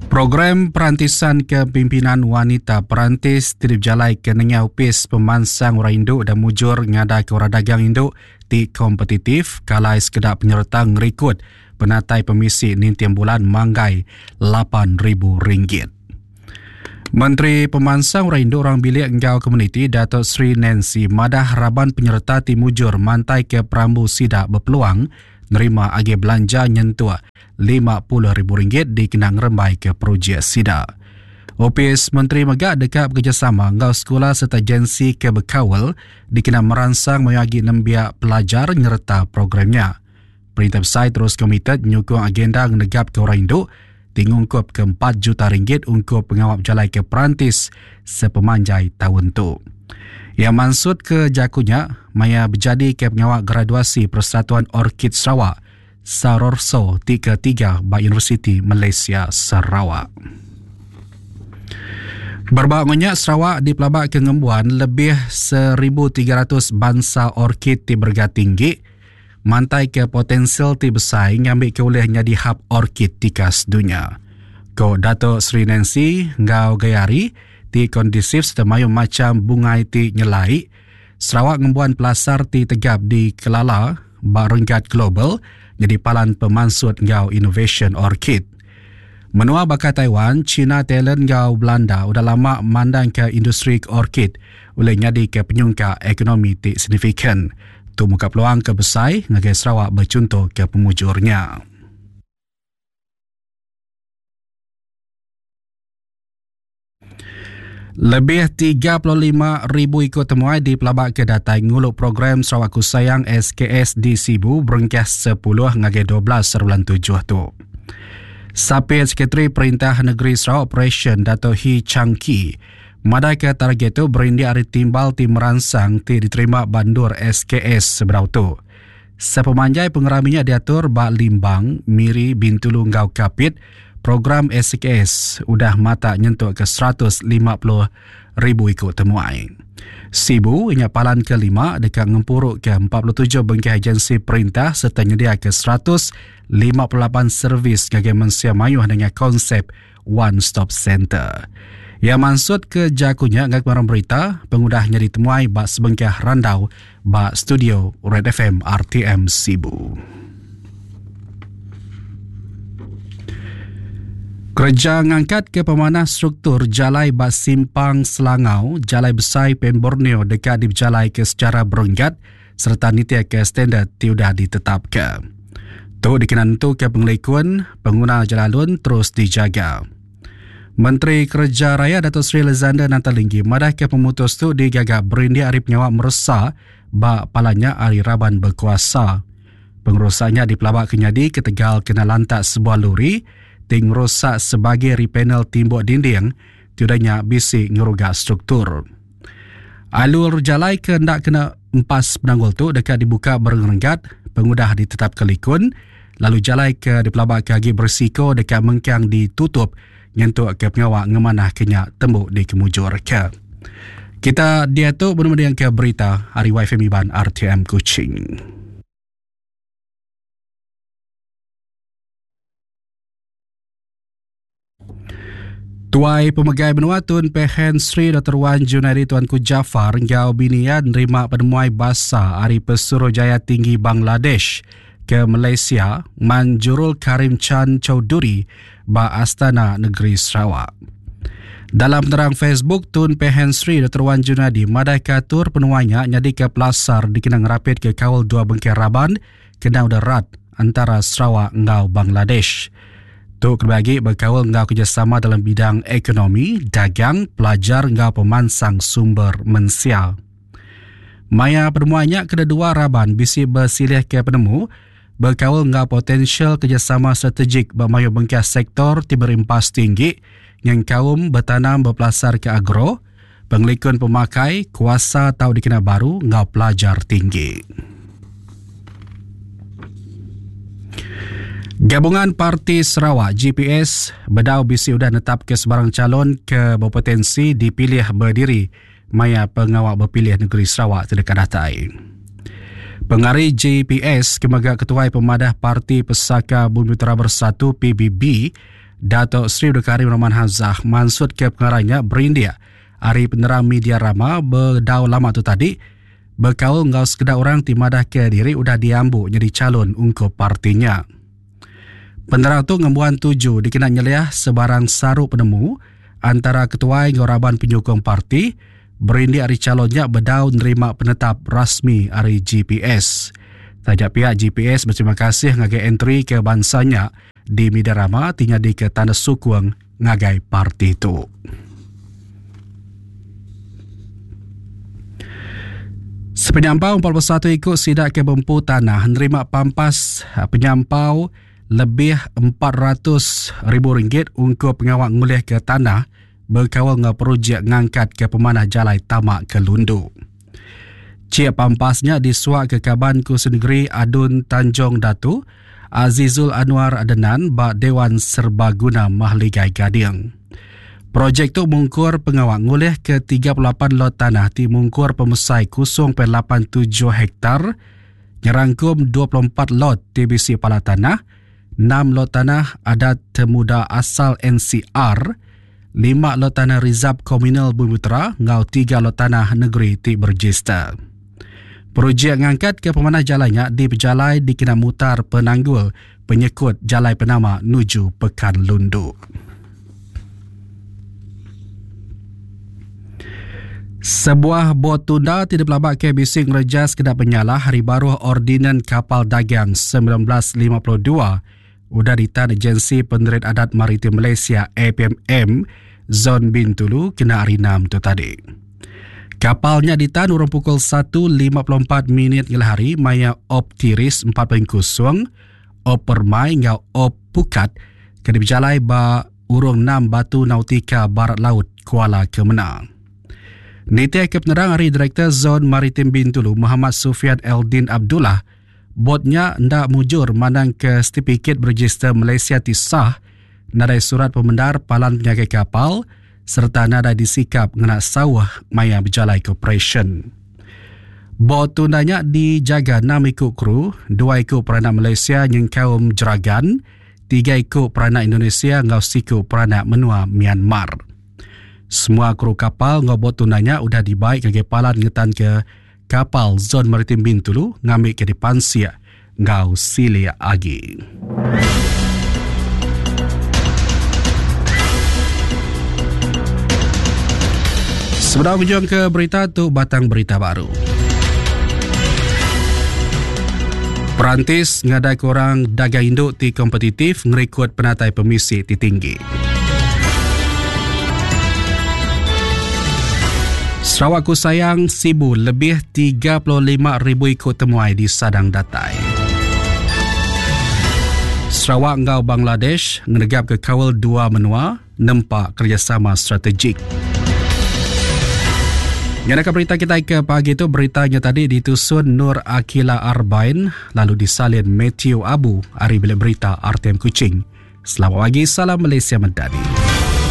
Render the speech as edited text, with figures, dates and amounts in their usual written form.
Program perantisan kepimpinan wanita perantis dirjalai ke Nengah Upis pemansang orang induk dan mujur ngada ke orang dagang induk ti kompetitif kalai sekedar penyerta ngerikut penatai pemisi nintian bulan manggai RM8,000. Menteri Pemansang Orang Induk Orang Bilik Engkau Komuniti Datuk Sri Nancy madah raban penyerta ti mujur mantai ke Perambu Sidak berpeluang nerima agi belanja nyentuh RM50,000 dikenang rembai ke projek Sidak. Opis Menteri Megak dekat bekerjasama ngau sekolah serta agensi ke berkawal dikenang merangsang mayagi nembiak pelajar nyerta programnya. Perintah besar terus komited nyukung agenda negap ke orang induk tingungkup ke RM4 juta untuk pengawal jalai ke perantis sepemanjai tahun tu. Yang maksud ke jakunya, maya berjadi ke pengawal graduasi Persatuan Orkid Sarawak, Sarorso 33 by Universiti Malaysia Sarawak. Berbangunnya Sarawak di pelabak kengembuan lebih 1,300 bangsa orkid ti berga tinggi, mantai ke potensial ti besar ngambil ke olehnya di hub orkid tikas dunia. Ko Dato' Sri Nancy ngau gayari ti kondisif setemayu macam bungai ti nyelai, Sarawak ngembuan pelasar ti tegap di kelala barenggat global jadi palan pemansut ngau innovation orkid. Menua bakat Taiwan, China, Thailand ngau Belanda udah lama mandang ke industri orkid oleh nyadi ke penyungka ekonomi ti signifikan. Tu muka peluang ke besar ngagai Sarawak bercontoh ke pemujurnya. Lebih 35,000 ikut temuai di pelabak kedatai nguluk program Sarawak Ku Sayang SKS di Sibu berengkah 10 ngagai 12 bulan 7 tu. Sapit Sekretari Perintah Negeri Sarawak Operation Dato' Hee Chang Ki madai ke target tu berindi hari timbal ti merangsang ti diterima bandur SKS seberau tu. Sepemanjai pengeraminya diatur bak Limbang, Miri, Bintulu, Ngau Kapit, program SKS udah mata nyentuh ke 150,000 ikut temuai. Sibu inyak palan kelima dekat ngempuruk ke 47 bengkeh agensi perintah serta nyedia ke 158 servis gagai mensia mayuh dengan konsep One Stop Center. Yang maksud ke jakunya ngak barang berita pengudahnya ditemuai bak sebengkah randau bak studio Red FM RTM Sibu. Kerja ngangkat ke pemanah struktur jalai bak simpang Selangau, jalai besar Pen Borneo dekat diberjalai ke secara berenggat serta nitia ke standard tiudah ditetapkan. Tu dikenan tu ke pengelikuan pengguna jalalun terus dijaga. Menteri Kerja Raya Datuk Sri Alexander Nantalinggi madah ke pemutus tu digagap berindi hari penyawa meresah bak palanya hari Raban berkuasa. Pengerosaknya di pelabak kenyadi ke Tegal kena lantak sebuah lori ting rosak sebagai repanel timbuk dinding tiudahnya bisi ngerugak struktur. Alur jalai ke hendak kena empas penanggul tu dekat dibuka berenggat pengudah ditetap kelikun lalu jalai ke di pelabak kaki bersiko dekat mengkang ditutup nyentuk ke pengawak ngemanah kenyak tembuk di kemujur ke. Kita dia tu benar-benar ke berita hari YFM Iban RTM Kuching. Tuai Pemegai Benua Tun Pehen Sri Dr. Wan Junaidi Tuanku Jafar ngau binian nerima penemuai basa hari Pesuruhjaya Tinggi Bangladesh ke Malaysia Manjurul Karim Chan Chowdhury ba Astana Negeri Sarawak. Dalam terang Facebook, Tun Pehen Sri Dr. Wan Junaidi madai katur penuainya nyadi ke pelasar dikenang rapid ke kawal dua bengkeh Raban kena darat antara Sarawak ngau Bangladesh. Tu kerbagi berkawal ngau kerjasama dalam bidang ekonomi, dagang, pelajar ngau pemansang sumber mensia. Maya penemuannya kedua Raban bisi bersilih ke penemu berkawal ngau potensial kerjasama strategik bermayu bengkeh sektor tiberimpas tinggi yang kaum bertanam berpelasar ke agro, pengelikun pemakai, kuasa atau dikena baru ngau pelajar tinggi. Gabungan Parti Sarawak GPS bedau bisi udah netap ke sebarang calon ke berpotensi dipilih berdiri maya pengawal berpilih negeri Sarawak terdekat datai. Pengari GPS Kemagak Ketua Pemadah Parti Pesaka Bumi Utara Bersatu PBB Datuk Seri Abdul Karim Rahman Hamzah mansut ke pengarahnya berindia hari penerang media Rama berdau lama tu tadi berkaul ngau sekedar orang timadah ke diri udah diambu jadi calon ungkup partinya. Penerang tu ngembuan 7 dikena nyeliah sebarang saru penemu antara ketua ngoraban penyokong parti berindia hari calonnya berdau nerima penetap rasmi hari GPS. Tajak pihak GPS berterima kasih ngagai entry ke bansanya di media Rama tinggal di ke tanda sukuang ngagai parti itu. Penyampau 41 ikut sidak ke Bempu Tanah menerima pampas penyampau lebih RM400,000 untuk pengawal ngulih ke tanah berkawal dengan projek ngangkat ke pemanah Jalai Tamak ke Lundu. Cik pampasnya disuak ke Kaban Kursi Negeri Adun Tanjung Datu Azizul Anwar Adenan bak Dewan Serbaguna Mahligai Gading. Projek tu mungkur pengawal ngulih ke 38 lot tanah di mungkur pemesai 0.87 hektar, nyerangkum 24 lot TBC Pala Tanah, 6 lot tanah adat temuda asal NCR, 5 lot tanah Rizab Komunal Bumi Utara, ngau 3 lot tanah negeri ti berregister. Projek ngangkat ke pemanah jalannya di Pejalai dikena mutar penanggul penyekut Jalai Penama nuju Pekan Lundu. Sebuah bot tunda tidak pelabak ke bising rejas kena penyalah hari baru Ordinan Kapal Dagang 1952 udah ditan Agensi Penerit Adat Maritim Malaysia APMM Zon Bintulu kena hari 6 tu tadi. Kapalnya ditan urang pukul 1.54 ngelahari maya op tiris 4.0 op permai ngau op pukat kena berjalai ba urung 6 batu nautika barat laut Kuala Kemenang. Niti ke penerang hari Direktur Zon Maritim Bintulu Muhammad Sufian Eldin Abdullah botnya ndak mujur manang ke sertifikat berregister Malaysia tisah nadai surat pemendar palan penyakai kapal serta nadai disikap ngena sawah maya berjalai corporation. Bot tundanya dijaga 6 ikut kru, 2 ikut peranak Malaysia yang kaum Jeragan, 3 ikut peranak Indonesia ngau siku peranak menua Myanmar. Semua kru kapal ngobot tunanya udah dibaik ke palan ngetan ke kapal Zon Maritim Bintulu ngambil ke depan siak ngau Silia Agi. Sebelum hujung ke berita tu batang berita baru. Perantis ngadai korang dagang induk ti kompetitif ngerikut penatai pemisi ti tinggi. Sarawak ku sayang Sibu lebih 35,000 ikut temuai di Sadang Datai. Sarawak ngau Bangladesh ngenegap ke kawal 2 menua nempak kerjasama strategik. Yang berita kita ke pagi itu beritanya tadi ditusun Nur Akila Arbain lalu disalin Matthew Abu hari bilik berita RTM Kuching. Selamat pagi, salam Malaysia Madani.